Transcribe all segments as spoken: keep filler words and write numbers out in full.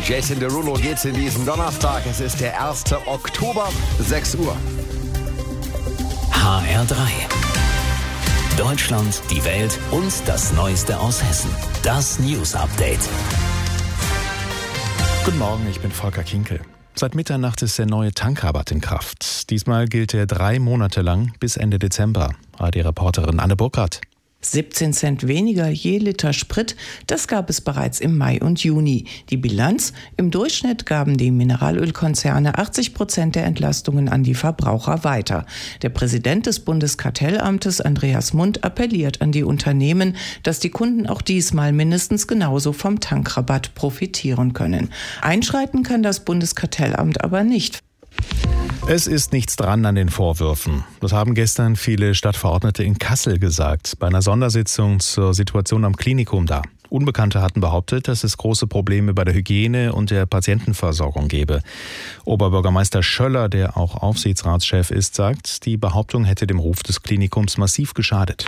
Mit Jason Derulo geht's in diesen Donnerstag. Es ist der erste Oktober, sechs Uhr. H R drei. Deutschland, die Welt und das Neueste aus Hessen. Das News Update. Guten Morgen, ich bin Volker Kinkel. Seit Mitternacht ist der neue Tankrabatt in Kraft. Diesmal gilt er drei Monate lang bis Ende Dezember. A R D-Reporterin Anne Burkhardt. siebzehn Cent weniger je Liter Sprit, das gab es bereits im Mai und Juni. Die Bilanz: Im Durchschnitt gaben die Mineralölkonzerne achtzig Prozent der Entlastungen an die Verbraucher weiter. Der Präsident des Bundeskartellamtes, Andreas Mund, appelliert an die Unternehmen, dass die Kunden auch diesmal mindestens genauso vom Tankrabatt profitieren können. Einschreiten kann das Bundeskartellamt aber nicht. Es ist nichts dran an den Vorwürfen. Das haben gestern viele Stadtverordnete in Kassel gesagt, bei einer Sondersitzung zur Situation am Klinikum da. Unbekannte hatten behauptet, dass es große Probleme bei der Hygiene und der Patientenversorgung gebe. Oberbürgermeister Schöller, der auch Aufsichtsratschef ist, sagt, die Behauptung hätte dem Ruf des Klinikums massiv geschadet.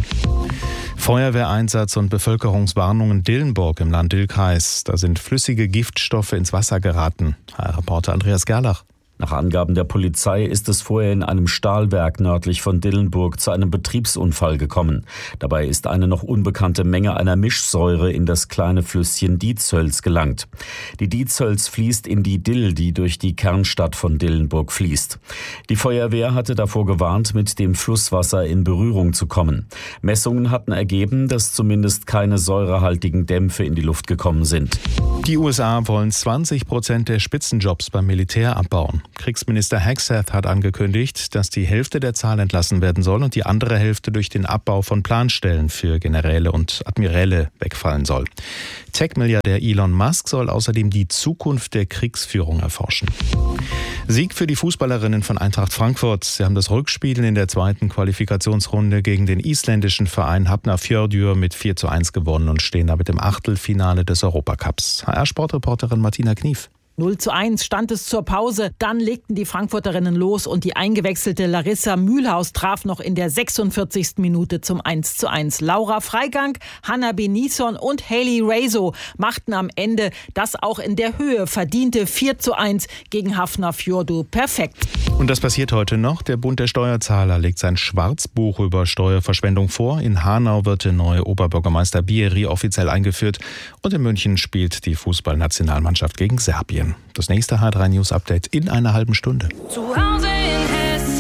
Feuerwehreinsatz und Bevölkerungswarnungen Dillenburg im Lahn-Dill-Kreis. Da sind flüssige Giftstoffe ins Wasser geraten. H R-Reporter Andreas Gerlach. Nach Angaben der Polizei ist es vorher in einem Stahlwerk nördlich von Dillenburg zu einem Betriebsunfall gekommen. Dabei ist eine noch unbekannte Menge einer Mischsäure in das kleine Flüsschen Diezhölz gelangt. Die Diezhölz fließt in die Dill, die durch die Kernstadt von Dillenburg fließt. Die Feuerwehr hatte davor gewarnt, mit dem Flusswasser in Berührung zu kommen. Messungen hatten ergeben, dass zumindest keine säurehaltigen Dämpfe in die Luft gekommen sind. Die U S A wollen zwanzig Prozent der Spitzenjobs beim Militär abbauen. Kriegsminister Hegseth hat angekündigt, dass die Hälfte der Zahl entlassen werden soll und die andere Hälfte durch den Abbau von Planstellen für Generäle und Admiräle wegfallen soll. Tech-Milliardär Elon Musk soll außerdem die Zukunft der Kriegsführung erforschen. Sieg für die Fußballerinnen von Eintracht Frankfurt. Sie haben das Rückspiel in der zweiten Qualifikationsrunde gegen den isländischen Verein Hafnarfjörður mit vier zu eins gewonnen und stehen damit im Achtelfinale des Europacups. H R-Sportreporterin Martina Knief. null zu eins stand es zur Pause. Dann legten die Frankfurterinnen los und die eingewechselte Larissa Mühlhaus traf noch in der sechsundvierzigsten Minute zum eins zu eins. Laura Freigang, Hanna Benison und Hayley Raso machten am Ende das auch in der Höhe verdiente vier zu eins gegen Hafnarfjörður perfekt. Und das passiert heute noch. Der Bund der Steuerzahler legt sein Schwarzbuch über Steuerverschwendung vor. In Hanau wird der neue Oberbürgermeister Bieri offiziell eingeführt. Und in München spielt die Fußballnationalmannschaft gegen Serbien. Das nächste H R drei News Update in einer halben Stunde. Zu Hause in Hessen.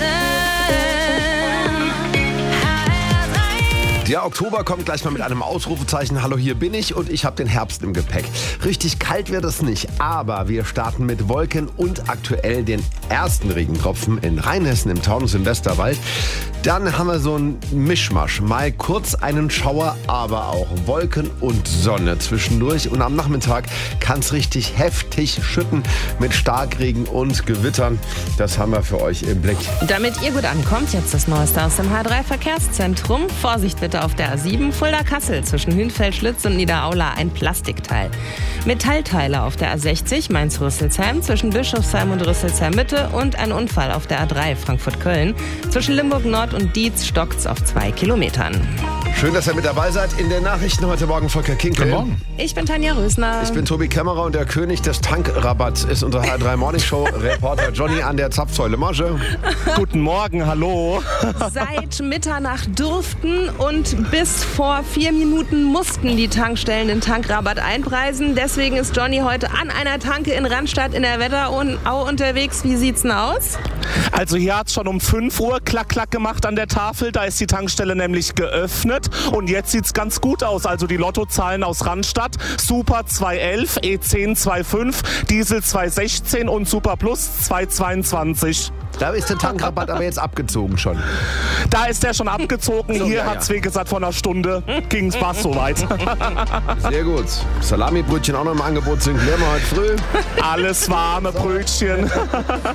Der Oktober kommt gleich mal mit einem Ausrufezeichen. Hallo, hier bin ich und ich habe den Herbst im Gepäck. Richtig kalt wird es nicht, aber wir starten mit Wolken und aktuell den ersten Regentropfen in Rheinhessen im Taunus im Westerwald. Dann haben wir so einen Mischmasch. Mal kurz einen Schauer, aber auch Wolken und Sonne zwischendurch. Und am Nachmittag kann es richtig heftig schütten mit Starkregen und Gewittern. Das haben wir für euch im Blick. Damit ihr gut ankommt, jetzt das Neueste aus dem H drei Verkehrszentrum. Vorsicht bitte auf der A sieben Fulda-Kassel zwischen Hünfeld-Schlitz und Niederaula ein Plastikteil. Metallteile auf der A sechzig Mainz-Rüsselsheim zwischen Bischofsheim und Rüsselsheim-Mitte und ein Unfall auf der A drei Frankfurt-Köln. Zwischen Limburg-Nord und Dietz stockt's auf zwei Kilometern. Schön, dass ihr mit dabei seid. In den Nachrichten heute Morgen Volker Kinkel. Guten Morgen. Ich bin Tanja Rösner. Ich bin Tobi Kämmerer und der König des Tankrabatts ist unser H R drei Morning Show Reporter Johnny an der Zapfsäule. Marge. Guten Morgen, hallo. Seit Mitternacht durften und bis vor vier Minuten mussten die Tankstellen den Tankrabatt einpreisen. Deswegen ist Johnny heute an einer Tanke in Randstadt in der Wetterau unterwegs. Wie sieht's denn aus? Also hier hat es schon um fünf Uhr klack, klack gemacht an der Tafel. Da ist die Tankstelle nämlich geöffnet. Und jetzt sieht es ganz gut aus. Also die Lottozahlen aus Randstadt. Super zwei elf, E zehn zwei fünf, Diesel zwei sechzehn und Super Plus zwei zweiundzwanzig. Da ist der Tankrabatt aber jetzt abgezogen schon. Da ist der schon abgezogen. So, Hier ja, hat es, ja. wie gesagt, vor einer Stunde ging es fast soweit. Sehr gut. Salamibrötchen auch noch im Angebot sind. Klären wir heute früh. Alles warme Brötchen.